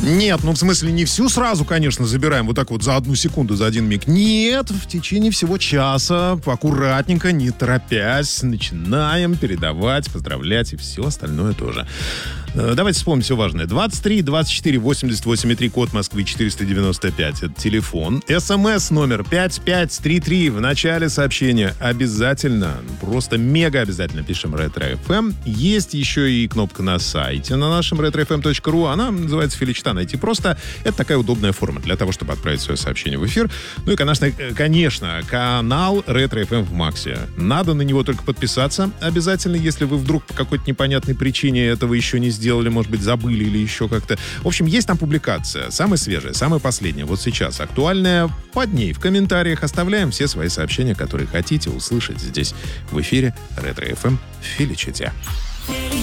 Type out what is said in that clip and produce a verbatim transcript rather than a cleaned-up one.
Нет, ну в смысле не всю сразу, конечно, забираем вот так вот за одну секунду, за один миг. Нет, в течение всего часа, аккуратненько, не торопясь, начинаем передавать, поздравлять и все остальное тоже. Давайте вспомним все важное. двадцать три двадцать четыре восемьдесят восемь три, код Москвы четыреста девяносто пять. Это телефон. СМС номер пять пять три три. В начале сообщения обязательно, просто мега обязательно пишем Ретро-эф эм. Есть еще и кнопка на сайте на нашем ретро эф эм точка ру. Она называется «Филичта». Найти просто. Это такая удобная форма для того, чтобы отправить свое сообщение в эфир. Ну и, конечно, конечно канал Ретро-эф эм в Максе. Надо на него только подписаться обязательно, если вы вдруг по какой-то непонятной причине этого еще не сделали, может быть, забыли или еще как-то. В общем, есть там публикация. Самая свежая, самая последняя. Вот сейчас актуальная. Под ней в комментариях оставляем все свои сообщения, которые хотите услышать здесь в эфире Ретро-эф эм в Филичите.